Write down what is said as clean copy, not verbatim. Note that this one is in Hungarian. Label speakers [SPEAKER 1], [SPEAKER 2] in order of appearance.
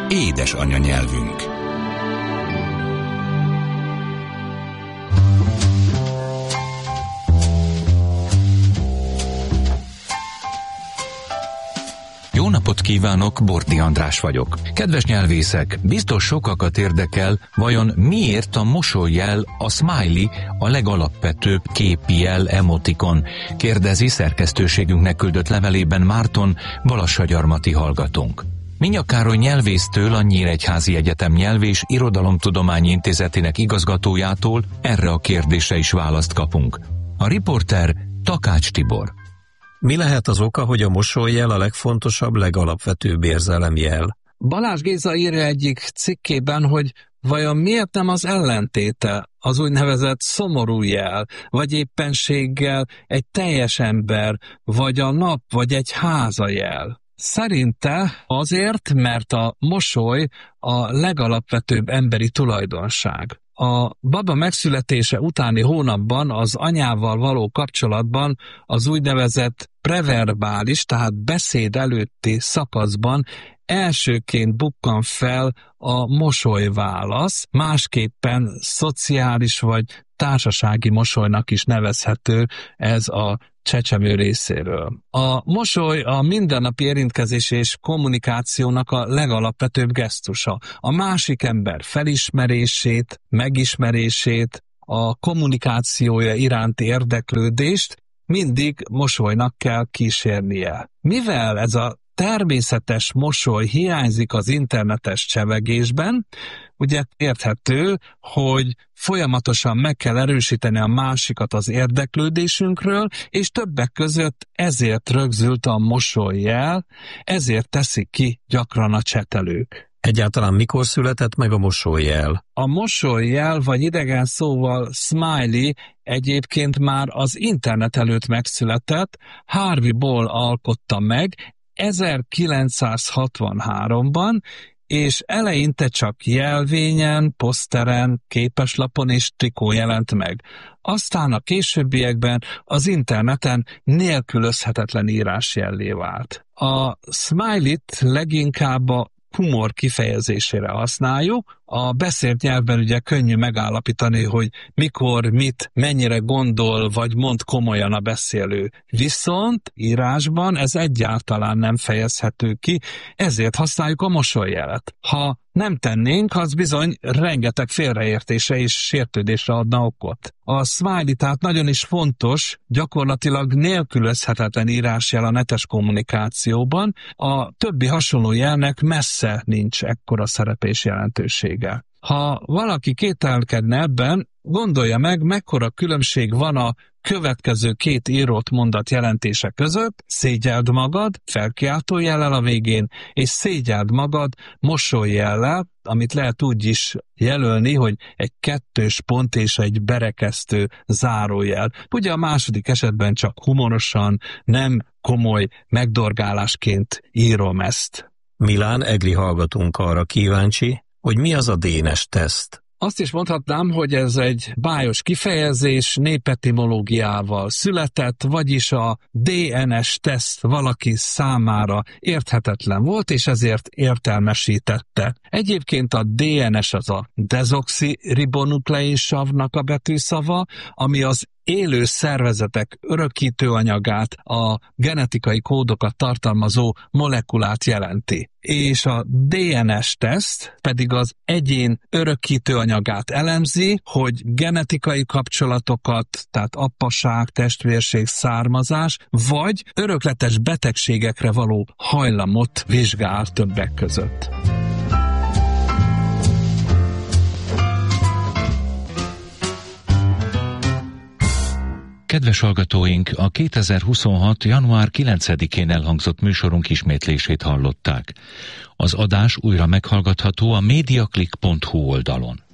[SPEAKER 1] édes anyanyelvünk. Jó napot kívánok, Bordi András vagyok. Kedves nyelvészek, biztos sokakat érdekel, vajon miért a mosollyel, a smiley a legalapvetőbb képi jel, emotikon, kérdezi szerkesztőségünknek küldött levelében Márton, balassagyarmati hallgatónk. Minya Károly nyelvésztől, a Nyíregyházi Egyetem Nyelv- és Irodalomtudományi Intézetének igazgatójától erre a kérdésre is választ kapunk. A riporter Takács Tibor.
[SPEAKER 2] Mi lehet az oka, hogy a mosollyel a legfontosabb, legalapvetőbb érzelemjel?
[SPEAKER 3] Balázs Géza írja egyik cikkében, hogy vajon miért nem az ellentéte, az úgynevezett szomorú jel, vagy éppenséggel egy teljes ember, vagy a nap, vagy egy házajel. Szerinte azért, mert a mosoly a legalapvetőbb emberi tulajdonság. A baba megszületése utáni hónapban az anyával való kapcsolatban az úgynevezett preverbális, tehát beszéd előtti szakaszban elsőként bukkan fel a mosolyválasz, másképpen szociális vagy társasági mosolynak is nevezhető ez a csecsemő részéről. A mosoly a mindennapi érintkezés és kommunikációnak a legalapvetőbb gesztusa. A másik ember felismerését, megismerését, a kommunikációja iránti érdeklődést mindig mosolynak kell kísérnie. Mivel ez a természetes mosoly hiányzik az internetes csevegésben, ugye érthető, hogy folyamatosan meg kell erősíteni a másikat az érdeklődésünkről, és többek között ezért rögzült a mosollyel, ezért teszik ki gyakran a csetelők.
[SPEAKER 2] Egyáltalán mikor született meg a mosollyel?
[SPEAKER 3] A mosollyel, vagy idegen szóval smiley egyébként már az internet előtt megszületett, Harvey Ball alkotta meg 1963-ban, és eleinte csak jelvényen, poszteren, képeslapon és trikó jelent meg. Aztán a későbbiekben az interneten nélkülözhetetlen írásjellé vált. A smiley-t leginkább a humor kifejezésére használjuk. A beszélt nyelvben ugye könnyű megállapítani, hogy mikor, mit, mennyire gondol, vagy mond komolyan a beszélő. Viszont írásban ez egyáltalán nem fejezhető ki, ezért használjuk a mosolyjelet. Ha nem tennénk, az bizony rengeteg félreértése és sértődésre adna okot. A smiley tehát nagyon is fontos, gyakorlatilag nélkülözhetetlen írásjel a netes kommunikációban, a többi hasonló jelnek messze nincs ekkora szerepe és jelentősége. Ha valaki kételkedne ebben, gondolja meg, mekkora különbség van a következő két írott mondat jelentése között: szégyeld magad, felkiáltójellel a végén, és szégyeld magad mosollyellel, amit lehet úgy is jelölni, hogy egy kettős pont és egy berekesztő zárójel. Ugye a második esetben csak humorosan, nem komoly megdorgálásként írom ezt.
[SPEAKER 2] Milán Egri hallgatónk arra kíváncsi, hogy mi az a DNS teszt.
[SPEAKER 3] Azt is mondhatnám, hogy ez egy bájos kifejezés, népetimológiával született, vagyis a DNS teszt valaki számára érthetetlen volt, és ezért értelmesítette. Egyébként a DNS az a dezoxiribonukleinsavnak a betűszava, ami az élő szervezetek örökítőanyagát, a genetikai kódokat tartalmazó molekulát jelenti. És a DNS-teszt pedig az egyén örökítőanyagát elemzi, hogy genetikai kapcsolatokat, tehát apaság, testvérség, származás, vagy örökletes betegségekre való hajlamot vizsgál többek között.
[SPEAKER 1] Kedves hallgatóink, a 2026. január 9-én elhangzott műsorunk ismétlését hallották. Az adás újra meghallgatható a mediaclick.hu oldalon.